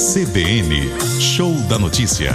CBN, Show da Notícia.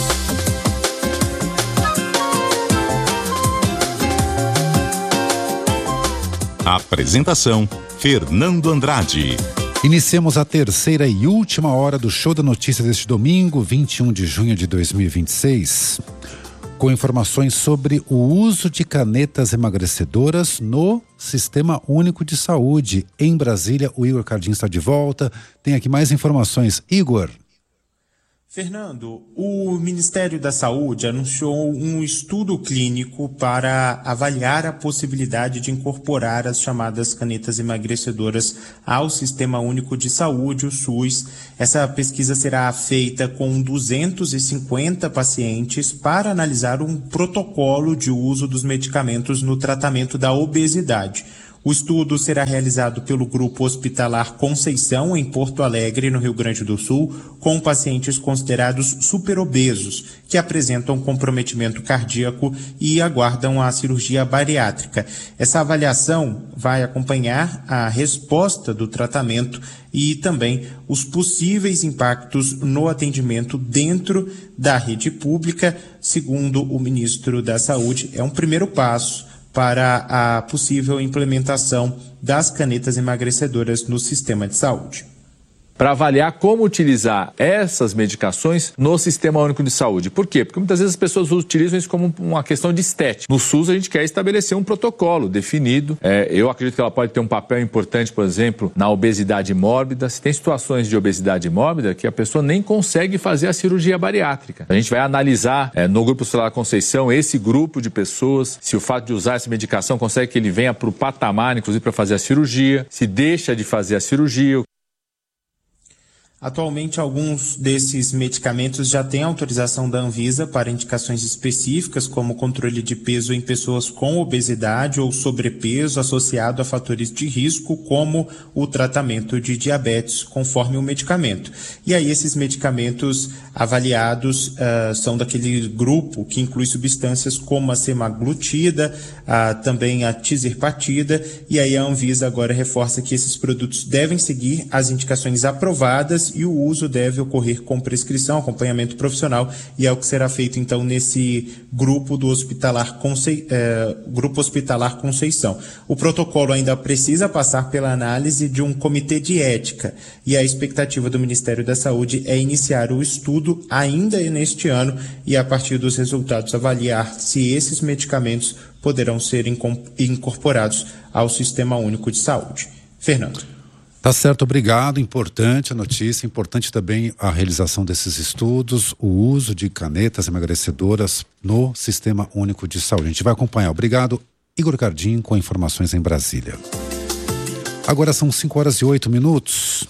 Apresentação, Fernando Andrade. Iniciamos a terceira e última hora do Show da Notícia deste domingo, 21 de junho de 2026, com informações sobre o uso de canetas emagrecedoras no Sistema Único de Saúde. Em Brasília, o Igor Cardin está de volta. Tem aqui mais informações. Igor. Fernando, o Ministério da Saúde anunciou um estudo clínico para avaliar a possibilidade de incorporar as chamadas canetas emagrecedoras ao Sistema Único de Saúde, o SUS. Essa pesquisa será feita com 250 pacientes para analisar um protocolo de uso dos medicamentos no tratamento da obesidade. O estudo será realizado pelo Grupo Hospitalar Conceição, em Porto Alegre, no Rio Grande do Sul, com pacientes considerados superobesos, que apresentam comprometimento cardíaco e aguardam a cirurgia bariátrica. Essa avaliação vai acompanhar a resposta do tratamento e também os possíveis impactos no atendimento dentro da rede pública. Segundo o ministro da Saúde, é um primeiro passo para a possível implementação das canetas emagrecedoras no sistema de saúde. Para avaliar como utilizar essas medicações no Sistema Único de Saúde. Por quê? Porque muitas vezes as pessoas utilizam isso como uma questão de estética. No SUS a gente quer estabelecer um protocolo definido. Eu acredito que ela pode ter um papel importante, por exemplo, na obesidade mórbida. Se tem situações de obesidade mórbida que a pessoa nem consegue fazer a cirurgia bariátrica. A gente vai analisar no Grupo Hospitalar Conceição esse grupo de pessoas, se o fato de usar essa medicação consegue que ele venha para o patamar, inclusive para fazer a cirurgia, se deixa de fazer a cirurgia. Atualmente, alguns desses medicamentos já têm autorização da Anvisa para indicações específicas, como controle de peso em pessoas com obesidade ou sobrepeso associado a fatores de risco, como o tratamento de diabetes, conforme o medicamento. E aí, esses medicamentos avaliados são daquele grupo que inclui substâncias como a semaglutida, também a tizirpatida, e aí a Anvisa agora reforça que esses produtos devem seguir as indicações aprovadas e o uso deve ocorrer com prescrição, acompanhamento profissional, e é o que será feito então nesse grupo do Grupo Hospitalar Conceição. O protocolo ainda precisa passar pela análise de um comitê de ética, e a expectativa do Ministério da Saúde é iniciar o estudo ainda neste ano e, a partir dos resultados, avaliar se esses medicamentos poderão ser incorporados ao Sistema Único de Saúde. Fernando. Tá certo, obrigado. Importante a notícia, importante também a realização desses estudos, o uso de canetas emagrecedoras no Sistema Único de Saúde. A gente vai acompanhar. Obrigado, Igor Cardin, com informações em Brasília. Agora são 5h08.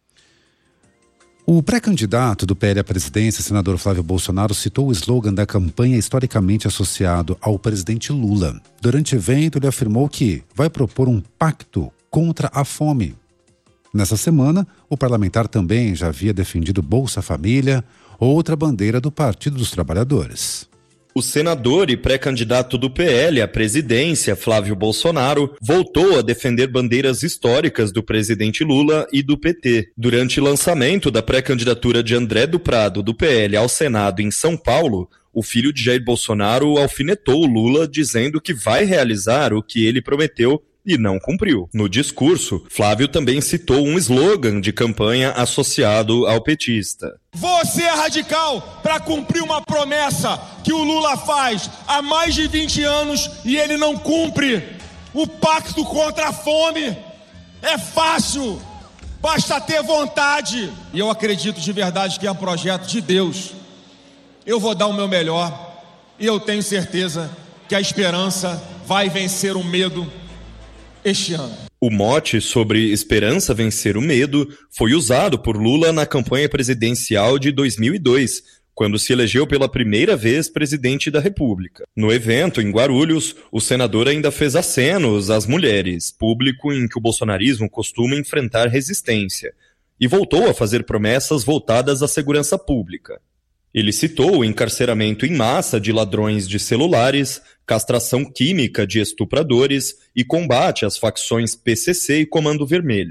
O pré-candidato do PL à presidência, senador Flávio Bolsonaro, citou o slogan da campanha historicamente associado ao presidente Lula. Durante o evento, ele afirmou que vai propor um pacto contra a fome. Nessa semana, o parlamentar também já havia defendido Bolsa Família, outra bandeira do Partido dos Trabalhadores. O senador e pré-candidato do PL à presidência, Flávio Bolsonaro, voltou a defender bandeiras históricas do presidente Lula e do PT. Durante o lançamento da pré-candidatura de André do Prado, do PL, ao Senado em São Paulo, o filho de Jair Bolsonaro alfinetou o Lula, dizendo que vai realizar o que ele prometeu e não cumpriu. No discurso, Flávio também citou um slogan de campanha associado ao petista. Você é radical para cumprir uma promessa que o Lula faz há mais de 20 anos e ele não cumpre. O pacto contra a fome é fácil, basta ter vontade. E eu acredito de verdade que é um projeto de Deus. Eu vou dar o meu melhor e eu tenho certeza que a esperança vai vencer o medo este ano. O mote sobre esperança vencer o medo foi usado por Lula na campanha presidencial de 2002, quando se elegeu pela primeira vez presidente da República. No evento, em Guarulhos, o senador ainda fez acenos às mulheres, público em que o bolsonarismo costuma enfrentar resistência, e voltou a fazer promessas voltadas à segurança pública. Ele citou o encarceramento em massa de ladrões de celulares, castração química de estupradores e combate às facções PCC e Comando Vermelho.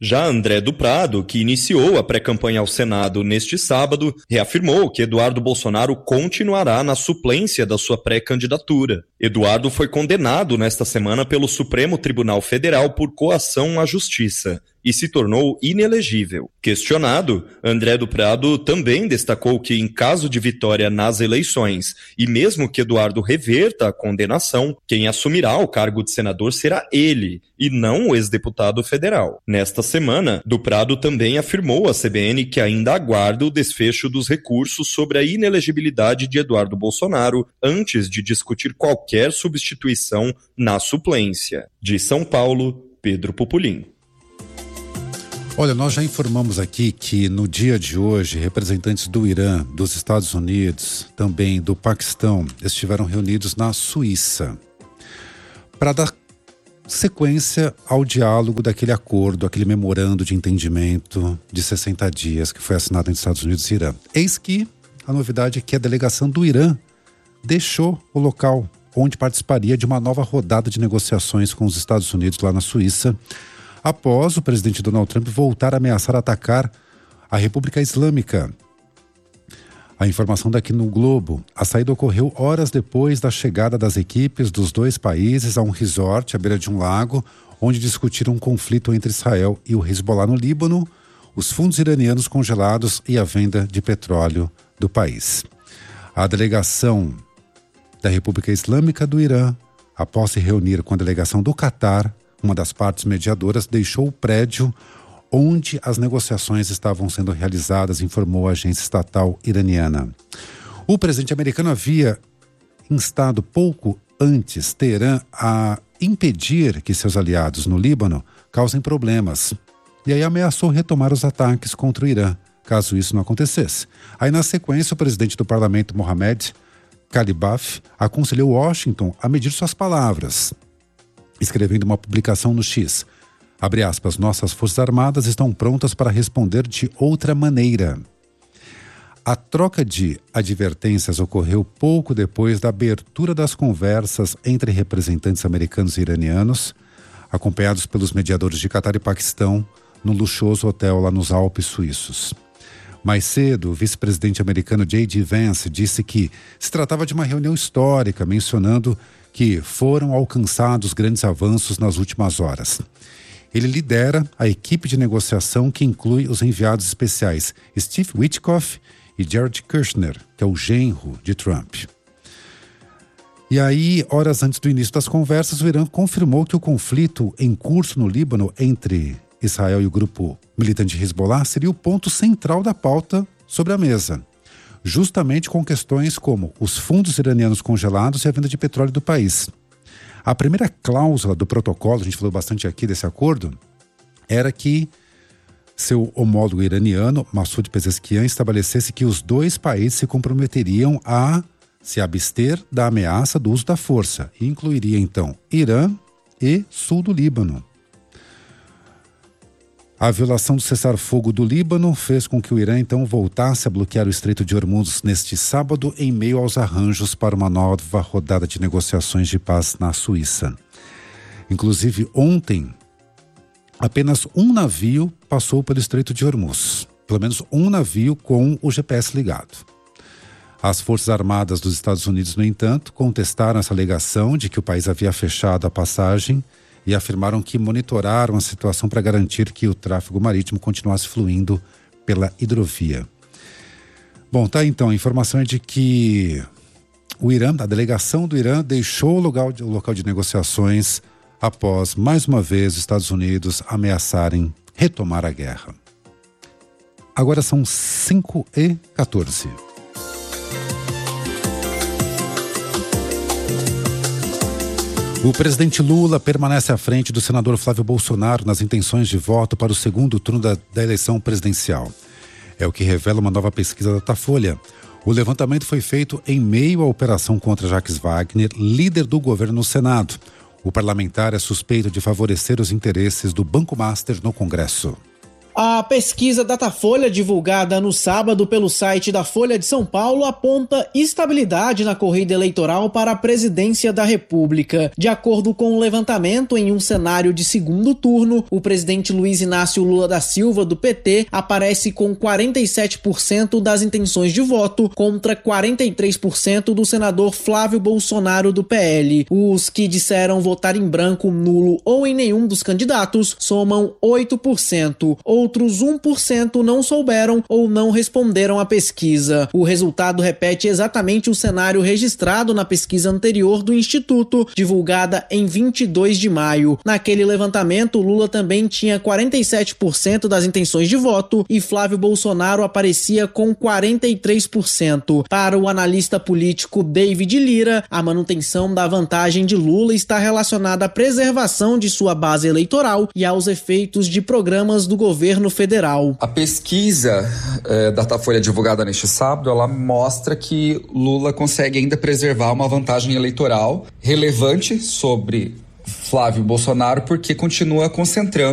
Já André do Prado, que iniciou a pré-campanha ao Senado neste sábado, reafirmou que Eduardo Bolsonaro continuará na suplência da sua pré-candidatura. Eduardo foi condenado nesta semana pelo Supremo Tribunal Federal por coação à justiça e se tornou inelegível. Questionado, André do Prado também destacou que, em caso de vitória nas eleições, e mesmo que Eduardo reverta a condenação, quem assumirá o cargo de senador será ele, e não o ex-deputado federal. Nesta semana, do Prado também afirmou à CBN que ainda aguarda o desfecho dos recursos sobre a inelegibilidade de Eduardo Bolsonaro antes de discutir qualquer substituição na suplência. De São Paulo, Pedro Pupolin. Olha, nós já informamos aqui que no dia de hoje, representantes do Irã, dos Estados Unidos, também do Paquistão, estiveram reunidos na Suíça para dar sequência ao diálogo daquele acordo, aquele memorando de entendimento de 60 dias que foi assinado entre Estados Unidos e Irã. Eis que a novidade é que a delegação do Irã deixou o local onde participaria de uma nova rodada de negociações com os Estados Unidos lá na Suíça, após o presidente Donald Trump voltar a ameaçar atacar a República Islâmica. A informação daqui no Globo. A saída ocorreu horas depois da chegada das equipes dos dois países a um resort à beira de um lago, onde discutiram um conflito entre Israel e o Hezbollah no Líbano, os fundos iranianos congelados e a venda de petróleo do país. A delegação da República Islâmica do Irã, após se reunir com a delegação do Catar, uma das partes mediadoras, deixou o prédio onde as negociações estavam sendo realizadas, informou a agência estatal iraniana. O presidente americano havia instado pouco antes Teherã a impedir que seus aliados no Líbano causem problemas. E aí ameaçou retomar os ataques contra o Irã, caso isso não acontecesse. Aí, na sequência, o presidente do parlamento, Mohamed Khalibaf, aconselhou Washington a medir suas palavras, escrevendo uma publicação no X. Abre aspas, nossas forças armadas estão prontas para responder de outra maneira. A troca de advertências ocorreu pouco depois da abertura das conversas entre representantes americanos e iranianos, acompanhados pelos mediadores de Catar e Paquistão, no luxuoso hotel lá nos Alpes suíços. Mais cedo, o vice-presidente americano J.D. Vance disse que se tratava de uma reunião histórica, mencionando que foram alcançados grandes avanços nas últimas horas. Ele lidera a equipe de negociação que inclui os enviados especiais Steve Witkoff e Jared Kushner, que é o genro de Trump. E aí, horas antes do início das conversas, o Irã confirmou que o conflito em curso no Líbano entre Israel e o grupo militante Hezbollah seria o ponto central da pauta sobre a mesa, justamente com questões como os fundos iranianos congelados e a venda de petróleo do país. A primeira cláusula do protocolo, a gente falou bastante aqui desse acordo, era que seu homólogo iraniano, Massoud Pezeshkian, estabelecesse que os dois países se comprometeriam a se abster da ameaça do uso da força, e incluiria então Irã e sul do Líbano. A violação do cessar-fogo do Líbano fez com que o Irã então voltasse a bloquear o Estreito de Hormuz neste sábado, em meio aos arranjos para uma nova rodada de negociações de paz na Suíça. Inclusive, ontem, apenas um navio passou pelo Estreito de Hormuz. Pelo menos um navio com o GPS ligado. As Forças Armadas dos Estados Unidos, no entanto, contestaram essa alegação de que o país havia fechado a passagem e afirmaram que monitoraram a situação para garantir que o tráfego marítimo continuasse fluindo pela hidrovia. Bom, tá então, a informação é de que o Irã, a delegação do Irã, deixou o local de negociações após, mais uma vez, os Estados Unidos ameaçarem retomar a guerra. Agora são 5h14. O presidente Lula permanece à frente do senador Flávio Bolsonaro nas intenções de voto para o segundo turno da eleição presidencial. É o que revela uma nova pesquisa da Datafolha. O levantamento foi feito em meio à operação contra Jacques Wagner, líder do governo no Senado. O parlamentar é suspeito de favorecer os interesses do Banco Master no Congresso. A pesquisa Datafolha, divulgada no sábado pelo site da Folha de São Paulo, aponta estabilidade na corrida eleitoral para a presidência da República. De acordo com o levantamento, em um cenário de segundo turno, o presidente Luiz Inácio Lula da Silva, do PT, aparece com 47% das intenções de voto contra 43% do senador Flávio Bolsonaro, do PL. Os que disseram votar em branco, nulo ou em nenhum dos candidatos somam 8%. Outros 1% não souberam ou não responderam à pesquisa. O resultado repete exatamente o cenário registrado na pesquisa anterior do Instituto, divulgada em 22 de maio. Naquele levantamento, Lula também tinha 47% das intenções de voto e Flávio Bolsonaro aparecia com 43%. Para o analista político David Lira, a manutenção da vantagem de Lula está relacionada à preservação de sua base eleitoral e aos efeitos de programas do governo federal. A pesquisa Datafolha divulgada neste sábado, ela mostra que Lula consegue ainda preservar uma vantagem eleitoral relevante sobre Flávio Bolsonaro, porque continua concentrando